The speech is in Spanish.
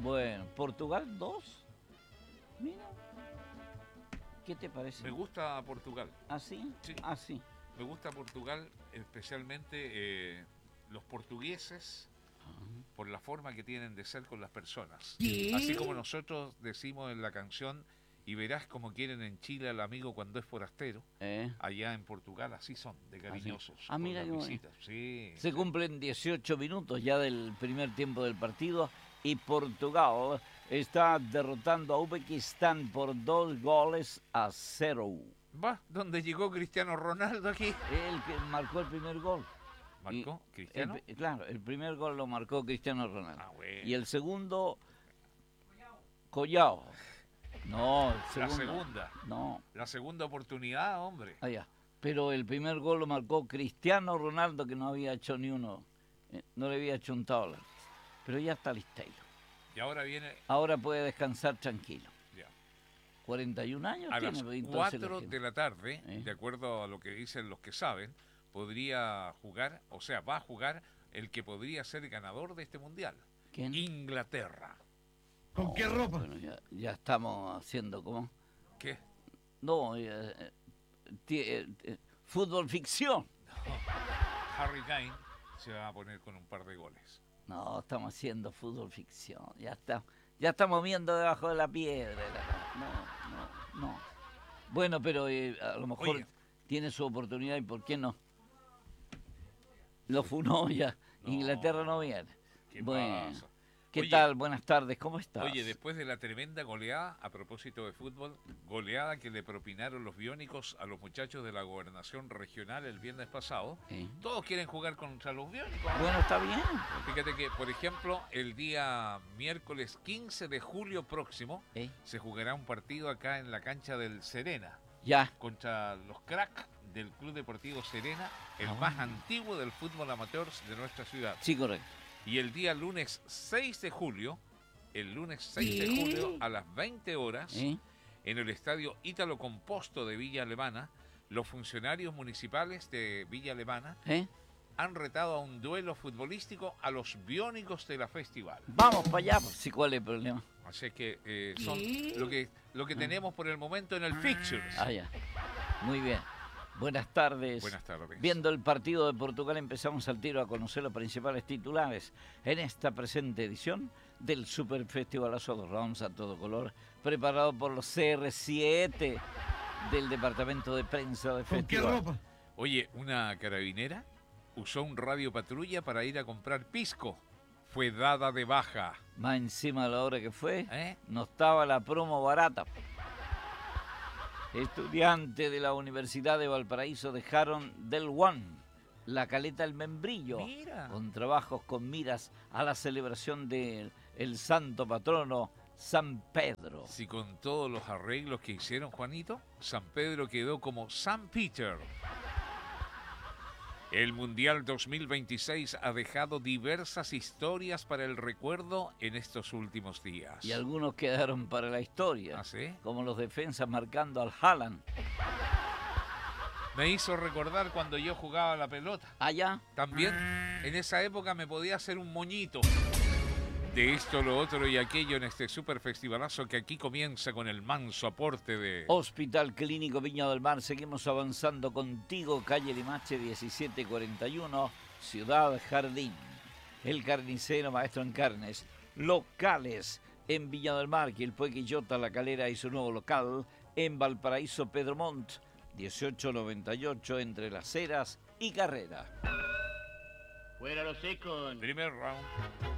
Bueno, Portugal 2. Mira, ¿qué te parece? Me gusta Portugal. ¿Así? Sí, Así. me gusta Portugal, especialmente los portugueses, por la forma que tienen de ser con las personas. ¿Qué? Así como nosotros decimos en la canción, y verás como quieren en Chile al amigo cuando es forastero, allá en Portugal así son, de cariñosos. Ah, mira con qué las bueno. visitas. Sí, Se sí. cumplen 18 minutos ya del primer tiempo del partido y Portugal está derrotando a Uzbekistán por 2-0. Va, donde llegó Cristiano Ronaldo aquí. Él que marcó el primer gol. ¿Marcó Cristiano? Claro, el primer gol lo marcó Cristiano Ronaldo. Ah, bueno. Y el segundo, Collao. No, el La segundo. segunda. No. La segunda oportunidad, hombre. Allá. Pero el primer gol lo marcó Cristiano Ronaldo, que no había hecho ni uno. No le había hecho un tabla. Pero ya está listo. Y ahora viene... Ahora puede descansar tranquilo. Ya. 41 años A tiene. las 4 de la tarde, de acuerdo a lo que dicen los que saben, podría jugar, o sea, va a jugar el que podría ser ganador de este mundial. ¿Quién? Inglaterra. ¿Con qué ropa? Bueno, ya estamos haciendo como... ¿Qué? No, fútbol ficción. Harry Kane se va a poner con un par de goles. No, estamos haciendo fútbol ficción. Ya estamos viendo debajo de la piedra. No. Bueno, pero a lo mejor tiene su oportunidad y ¿por qué no? Lo funó ya. No, Inglaterra no viene. ¿Qué bueno, pasa? ¿Qué tal? Buenas tardes, ¿cómo estás? Oye, después de la tremenda goleada, a propósito de fútbol, goleada que le propinaron los biónicos a los muchachos de la gobernación regional el viernes pasado, todos quieren jugar contra los biónicos. Bueno, está bien. Fíjate que, por ejemplo, el día miércoles 15 de julio próximo se jugará un partido acá en la cancha del Serena. Ya. Contra los cracks del Club Deportivo Serena, el más antiguo del fútbol amateur de nuestra ciudad. Sí, correcto. Y el día lunes 6 de julio, a las 20 horas, en el estadio Ítalo Composto de Villa Alemana, los funcionarios municipales de Villa Alemana han retado a un duelo futbolístico a los biónicos de la festival. Vamos para allá, pues, sí, ¿cuál es el problema? Así que son lo que tenemos por el momento en el Fixtures. Ah, ya. Muy bien. Buenas tardes. Buenas tardes. Viendo el partido de Portugal, empezamos al tiro a conocer los principales titulares en esta presente edición del Super Festivalazo de Rounds a todo color, preparado por los CR7 del Departamento de Prensa de Festival. ¿Con qué ropa? Oye, una carabinera usó un radio patrulla para ir a comprar pisco. Fue dada de baja. Más encima de la hora que fue, no estaba la promo barata. Estudiantes de la Universidad de Valparaíso dejaron del One, la Caleta El Membrillo, con trabajos con miras a la celebración del santo patrono San Pedro. Si con todos los arreglos que hicieron, Juanito, San Pedro quedó como San Peter. El Mundial 2026 ha dejado diversas historias para el recuerdo en estos últimos días. Y algunos quedaron para la historia. ¿Ah, sí? Como los defensas marcando al Haaland. Me hizo recordar cuando yo jugaba la pelota. ¿Allá? También en esa época me podía hacer un moñito. De esto, lo otro y aquello en este super festivalazo que aquí comienza con el manso aporte de... Hospital Clínico Viña del Mar, seguimos avanzando contigo, calle Limache 1741, Ciudad Jardín. El Carnicero, maestro en carnes, locales en Viña del Mar, Quilpué, Quillota, La Calera y su nuevo local en Valparaíso, Pedro Montt, 1898 entre Las Heras y Carrera. Fuera los secos. Primer round.